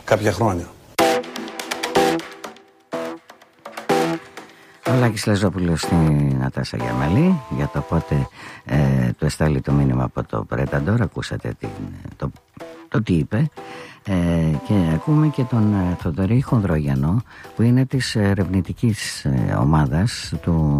κάποια χρόνια. Ο Λάκης Λαζόπουλος στην Νατάσα Γιαμαλή για το πότε του εστάλει το μήνυμα από το Πρέταντορ. Ακούσατε το τι είπε. Και ακούμε και τον Θοδωρή Χονδρόγιανο, που είναι της ερευνητικής ομάδας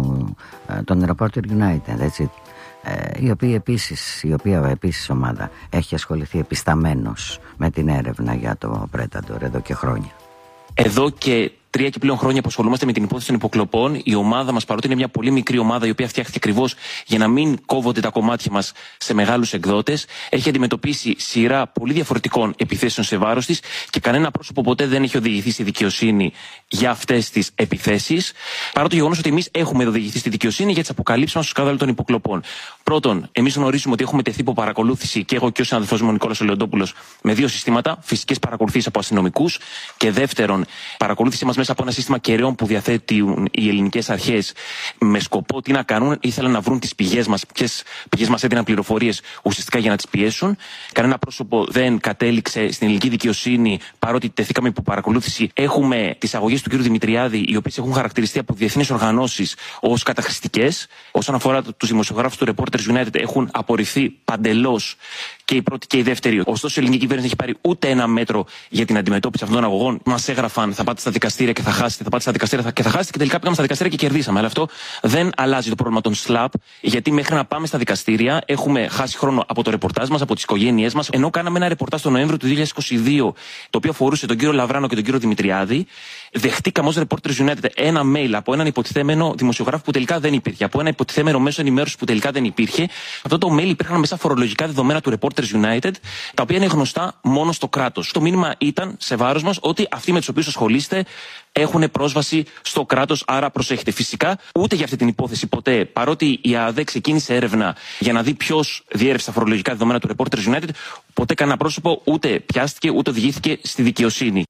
των Reporter United, έτσι, η οποία επίσης ομάδα έχει ασχοληθεί επισταμένος με την έρευνα για το Πρέταντορ εδώ και χρόνια. Εδώ και 3 και πλέον χρόνια που ασχολούμαστε με την υπόθεση των υποκλοπών, η ομάδα μας, παρότι είναι μια πολύ μικρή ομάδα η οποία φτιάχτηκε ακριβώς για να μην κόβονται τα κομμάτια μας σε μεγάλους εκδότες, έχει αντιμετωπίσει σειρά πολύ διαφορετικών επιθέσεων σε βάρος της και κανένα πρόσωπο ποτέ δεν έχει οδηγηθεί στη δικαιοσύνη για αυτές τις επιθέσεις. Παρά το γεγονός ότι εμείς έχουμε οδηγηθεί στη δικαιοσύνη για τις αποκαλύψεις μας στο σκάνδαλο των υποκλοπών. Πρώτον, εμείς γνωρίζουμε ότι έχουμε τεθεί υπό παρακολούθηση, και εγώ και ο συναδελφός μου ο Νικόλας Λεοντόπουλος, με 2 συστήματα: φυσικές παρακολουθήσεις από αστυνομικούς και δεύτερον, παρακολούθηση μας μέσα από ένα σύστημα κεραιών που διαθέτουν οι ελληνικές αρχές με σκοπό τι να κάνουν. Ήθελαν να βρουν τις πηγές μας, ποιες πηγές μας έδιναν πληροφορίες ουσιαστικά για να τις πιέσουν. Κανένα πρόσωπο δεν κατέληξε στην ελληνική δικαιοσύνη, παρότι τεθήκαμε υπό παρακολούθηση. Έχουμε τις αγωγές του κ. Δημητριάδη, οι οποίες έχουν χαρακτηριστεί από διεθνείς οργανώσεις ως καταχρηστικές. Όσον αφορά τους δημοσιογράφους του Reporters United, έχουν απορριφθεί παντελώς και η πρώτη και η δεύτερη. Ωστόσο, η ελληνική κυβέρνηση δεν έχει πάρει ούτε ένα μέτρο για την αντιμετώπιση αυτών των αγωγών. Μας έγραφαν: θα πάτε στα δικαστήρια και θα χάσετε, θα πάτε στα δικαστήρια και θα χάσετε, και τελικά πήγαμε στα δικαστήρια και κερδίσαμε. Αλλά αυτό δεν αλλάζει το πρόβλημα των SLAPP, γιατί μέχρι να πάμε στα δικαστήρια έχουμε χάσει χρόνο από το ρεπορτάζ μας, από τις οικογένειές μας. Ενώ κάναμε ένα ρεπορτάζ τον Νοέμβριο του 2022, το οποίο αφορούσε τον κύριο Λαβράνο και τον κύριο Δημητριάδη, δεχτήκαμε ως Reporters United ένα mail από έναν υποτιθέμενο δημοσιογράφο που τελικά δεν υπήρχε, από ένα υποτιθέμενο μέσο ενημέρωσης που τελικά δεν υπήρχε. Αυτό το mail υπήρχαν μέσα φορολογικά δεδομένα του Reporters United, τα οποία είναι γνωστά μόνο στο κράτος. Το μήνυμα ήταν σε βάρος μας ότι αυτοί με τους οποίους ασχολείστε έχουν πρόσβαση στο κράτος, άρα προσέχετε. Φυσικά, ούτε για αυτή την υπόθεση ποτέ, παρότι η ΑΔΕ ξεκίνησε έρευνα για να δει ποιος διέρευσε τα φορολογικά δεδομένα του Reporters United, ποτέ κανένα πρόσωπο ούτε πιάστηκε ούτε οδηγήθηκε στη δικαιοσύνη.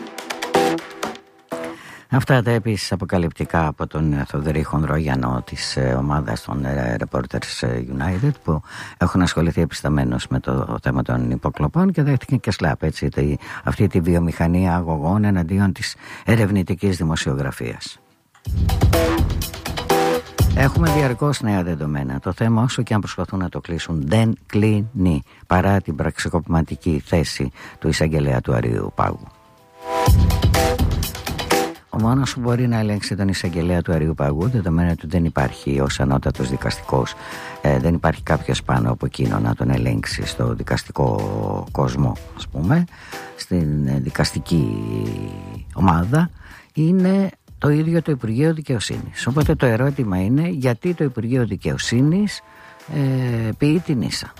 Αυτά τα επίσης αποκαλυπτικά από τον Θοδωρή Χονδρόγιανο της ομάδας των Reporters United, που έχουν ασχοληθεί επισταμένως με το θέμα των υποκλοπών και δέχτηκαν και SLAPP, έτσι, αυτή τη βιομηχανία αγωγών εναντίον της ερευνητικής δημοσιογραφίας. Έχουμε διαρκώς νέα δεδομένα. Το θέμα, όσο και αν προσπαθούν να το κλείσουν, δεν κλείνει, παρά την πραξικοπηματική θέση του εισαγγελέα του Αριού Πάγου. Ο μόνος που μπορεί να ελέγξει τον εισαγγελέα του Αριού Παγού, δεδομένου ότι δεν υπάρχει ως ανώτατος δικαστικός, δεν υπάρχει κάποιος πάνω από εκείνο να τον ελέγξει στο δικαστικό κόσμο, ας πούμε, στην δικαστική ομάδα, είναι το ίδιο το Υπουργείο Δικαιοσύνης. Οπότε το ερώτημα είναι, γιατί το Υπουργείο Δικαιοσύνης ποιεί την ίσα.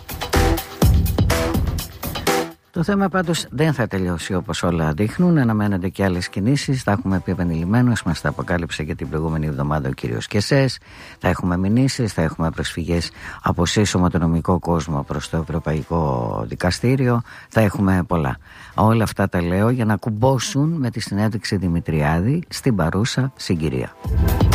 Το θέμα πάντως δεν θα τελειώσει όπως όλα δείχνουν. Αναμένονται και άλλες κινήσεις. Θα έχουμε πει επανειλημμένως, μας τα αποκάλυψε και την προηγούμενη εβδομάδα ο κύριος Κεσές. Θα έχουμε μηνύσεις, θα έχουμε προσφυγές από σύσσωμο το νομικό κόσμο προς το Ευρωπαϊκό Δικαστήριο. Θα έχουμε πολλά. Όλα αυτά τα λέω για να κουμπώσουν με τη συνέντευξη Δημητριάδη στην παρούσα συγκυρία.